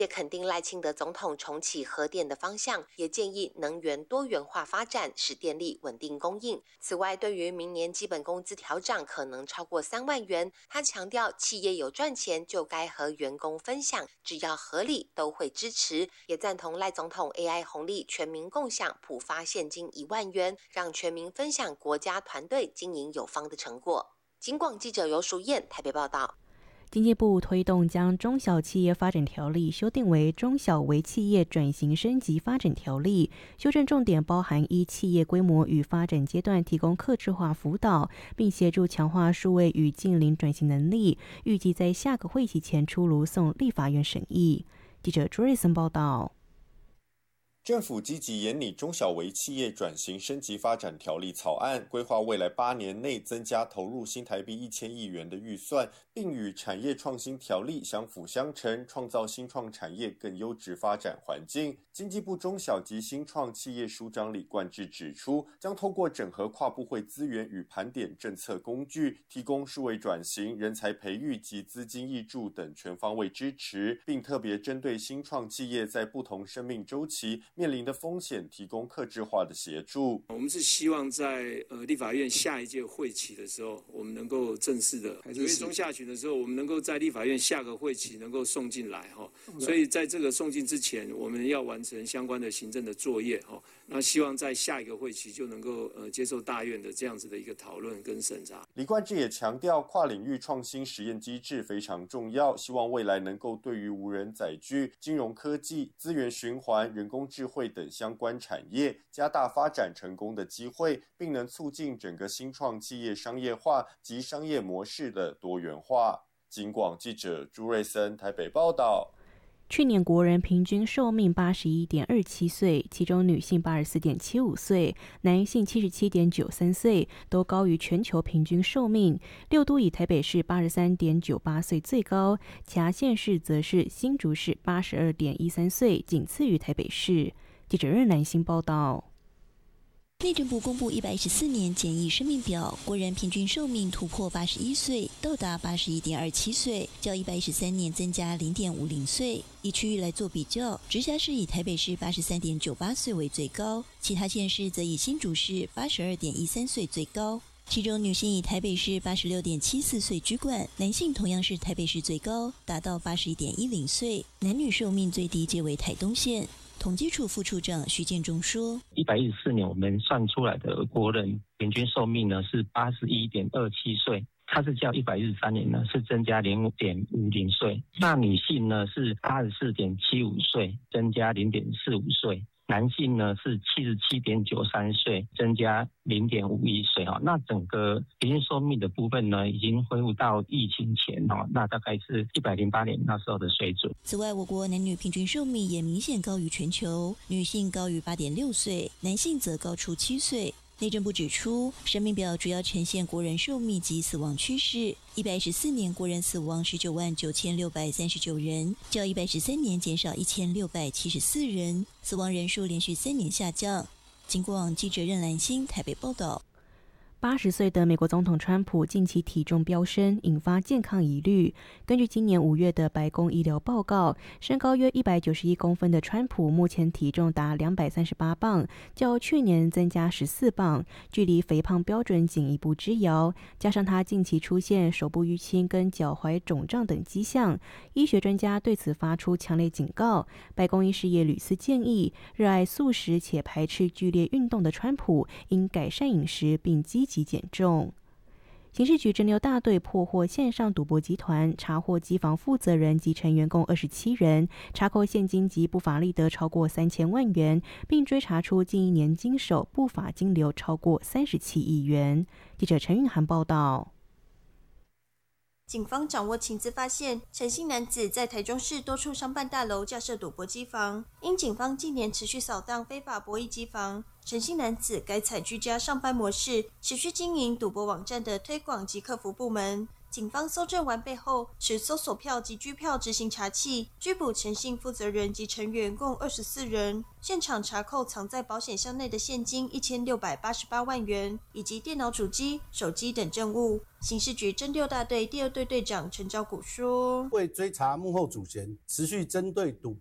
也肯定赖清德总统重启核电的方向，也建议能源多元化发展，使电力稳定供应。此外，对于明年基本工资调涨可能超过3万元，他强调企业有赚钱就该和员工分享，只要合理都会支持，也赞同赖总统 AI 红利全民共享，普发现金1万元，让全民分享国家团队经营有方的成果。警广记者游淑燕台北报道。 经济部推动将中小企业发展条例修订为中小微企业转型升级发展条例，修正重点包含依企业规模与发展阶段提供客制化辅导，并协助强化数位与近邻转型能力，预计在下个会期前出炉送立法院审议。记者朱瑞森报道。 政府积极研拟中小微企业转型升级发展条例草案，规划未来8年内增加投入新台币1000亿元的预算，并与产业创新条例相辅相成，创造新创产业更优质发展环境。经济部中小及新创企业署长李冠志指出，将透过整合跨部会资源与盘点政策工具，提供数位转型、人才培育及资金挹注等全方位支持，并特别针对新创企业在不同生命周期面临的风险提供客制化的协助。 我们是希望在立法院下一届会期的时候，我们能够正式的9月中下旬的时候，我们能够在立法院下个会期能够送进来哈。所以在这个送进之前，我们要完成相关的行政的作业哈。那希望在下一个会期就能够接受大院的这样子的一个讨论跟审查。 李冠志也强调，跨领域创新实验机制非常重要，希望未来能够对于无人载具、金融科技、资源循环、人工智慧等相关产业加大发展成功的机会，并能促进整个新创企业商业化及商业模式的多元化。警广记者朱瑞森台北报道。 去年国人平均寿命81.27岁，其中女性84.75岁，男性77.93岁，都高于全球平均寿命。6都以台北市83.98岁最高，其他县市则是新竹市82.13岁，仅次于台北市。记者任南星报道。 内政部公布114年简易生命表，国人平均寿命突破81岁，到达81.27岁，较113年增加0.50岁。以区域来做比较，直辖市以台北市83.98岁为最高，其他县市则以新竹市82.13岁最高。其中女性以台北市86.74岁居冠，男性同样是台北市最高，达到81.10岁，男女寿命最低皆为台东县。统计处副处长徐建中说 ，114年我们算出来的国人平均寿命呢是81.27岁，它是较113年呢是增加0.50岁。那女性呢是84.75岁，增加0.45岁。男性呢是77.93岁，增加0.51岁哈。那整个平均寿命的部分呢，已经恢复到疫情前哈，那大概是108年那时候的水准。 此外，我国男女平均寿命也明显高于全球，女性高于8.6岁，男性则高出7岁。内政部指出，生命表主要呈现国人寿命及死亡趋势。114年国人死亡199639人，较113年减少1674人，死亡人数连续3年下降。警广记者任兰心台北报道。 80岁的美国总统川普近期体重飙升，引发健康疑虑。根据今年5月的白宫医疗报告，身高约191公分的川普目前体重达238磅，较去年增加14磅，距离肥胖标准仅一步之遥。加上他近期出现手部淤青跟脚踝肿胀等迹象，医学专家对此发出强烈警告。白宫医师也屡次建议，热爱素食且排斥剧烈运动的川普应改善饮食并积极减重。刑事局侦流大队破获线上赌博集团，查获机房负责人及成员共27人，查扣现金及不法利得超过3000万元，并追查出近1年经手不法金流超过37亿元。记者陈韵涵报道。 警方掌握情资发现，陈姓男子在台中市多处商办大楼架设赌博机房。因警方近年持续扫荡非法博弈机房，陈姓男子改采居家上班模式，持续经营赌博网站的推广及客服部门。 警方搜证完备后，持搜索票及拘票执行查缉，拘捕陈姓负责人及成员共24人。现场查扣藏在保险箱内的现金1688万元，以及电脑主机、手机等证物。刑事局侦6大队第2队队长陈昭谷说：“ 为追查幕后主嫌，持续针对赌